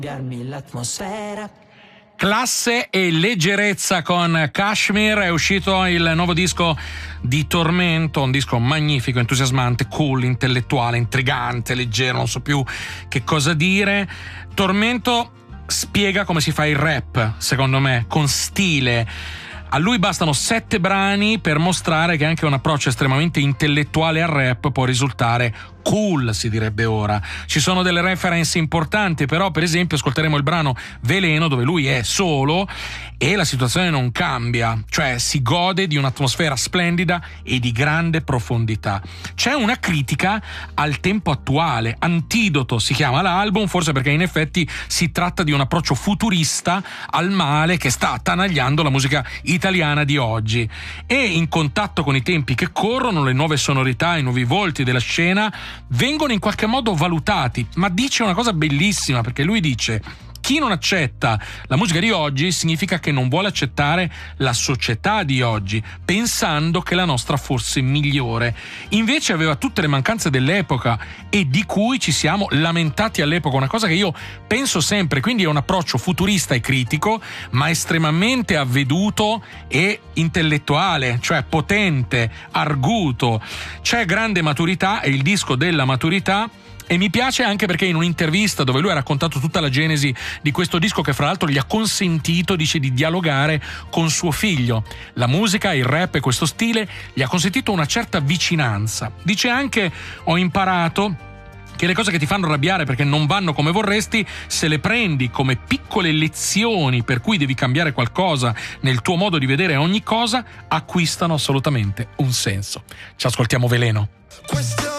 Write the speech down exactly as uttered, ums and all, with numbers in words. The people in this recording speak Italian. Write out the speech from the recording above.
l'atmosfera. Classe e leggerezza con Kashmir. È uscito il nuovo disco di Tormento, un disco magnifico, entusiasmante, cool, intellettuale, intrigante, leggero, non so più che cosa dire. Tormento spiega come si fa il rap, secondo me, con stile. A lui bastano sette brani per mostrare che anche un approccio estremamente intellettuale al rap può risultare cool, si direbbe ora. Ci sono delle reference importanti, però per esempio ascolteremo il brano Veleno, dove lui è solo e la situazione non cambia, cioè si gode di un'atmosfera splendida e di grande profondità. C'è una critica al tempo attuale, Antidoto si chiama l'album, forse perché in effetti si tratta di un approccio futurista al male che sta attanagliando la musica italiana di oggi, e in contatto con i tempi che corrono, le nuove sonorità, i nuovi volti della scena vengono in qualche modo valutati. Ma dice una cosa bellissima, perché lui dice: chi non accetta la musica di oggi significa che non vuole accettare la società di oggi, pensando che la nostra fosse migliore. Invece aveva tutte le mancanze dell'epoca e di cui ci siamo lamentati all'epoca, una cosa che io penso sempre. Quindi è un approccio futurista e critico, ma estremamente avveduto e intellettuale, cioè potente, arguto. C'è grande maturità, è il disco della maturità. E mi piace anche perché in un'intervista dove lui ha raccontato tutta la genesi di questo disco, che fra l'altro gli ha consentito, dice, di dialogare con suo figlio. La musica, il rap e questo stile gli ha consentito una certa vicinanza. Dice anche: ho imparato che le cose che ti fanno arrabbiare perché non vanno come vorresti, se le prendi come piccole lezioni per cui devi cambiare qualcosa nel tuo modo di vedere ogni cosa, acquistano assolutamente un senso. Ci ascoltiamo Veleno.